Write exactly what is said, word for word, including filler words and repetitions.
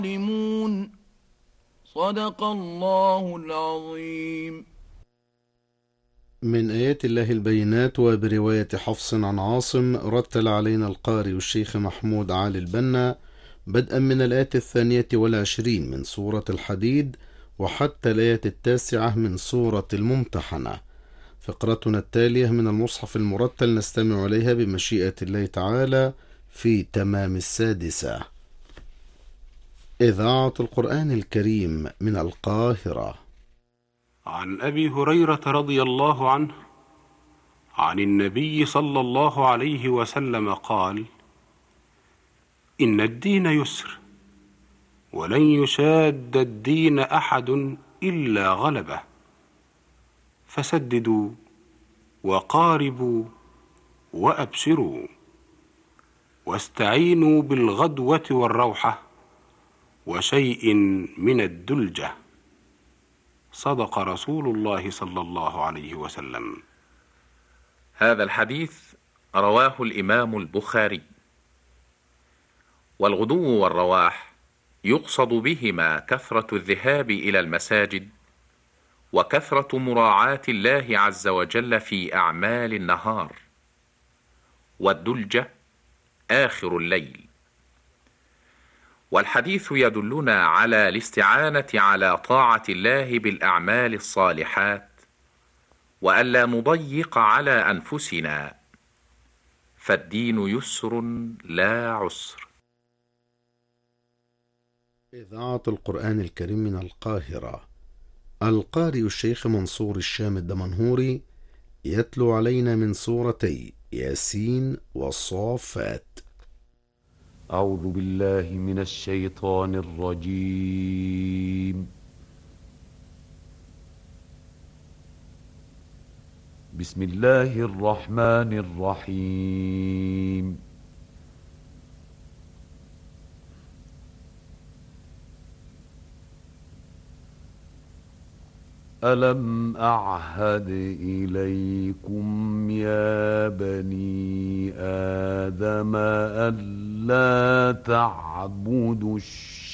الظالمون. صدق الله العظيم. من آيات الله البينات. وبرواية حفص عن عاصم رتل علينا القارئ الشيخ محمود علي البنا بدءا من الآية الثانية والعشرين من سورة الحديد وحتى الآية التاسعة من سورة الممتحنة. فقرتنا التالية من المصحف المرتل نستمع إليها بمشيئة الله تعالى في تمام السادسة. إذاعة القرآن الكريم من القاهرة. عن أبي هريرة رضي الله عنه عن النبي صلى الله عليه وسلم قال: إن الدين يسر، ولن يشاد الدين أحد إلا غلبه، فسددوا وقاربوا وأبشروا، واستعينوا بالغدوة والروحة وشيء من الدلجة. صدق رسول الله صلى الله عليه وسلم. هذا الحديث رواه الإمام البخاري. والغدو والرواح يقصد بهما كثرة الذهاب إلى المساجد، وكثرة مراعاة الله عز وجل في أعمال النهار، والدلجة آخر الليل. والحديث يدلنا على الاستعانة على طاعة الله بالأعمال الصالحات، وألا نضيق على أنفسنا، فالدين يسر لا عسر. إذاعة القرآن الكريم من القاهرة. القارئ الشيخ منصور الشام الدمنهوري يتلو علينا من سورتي ياسين والصافات. أعوذ بالله من الشيطان الرجيم. بسم الله الرحمن الرحيم. ألم أعهد إليكم يا بني آدم ألا تعبدوا الشيطان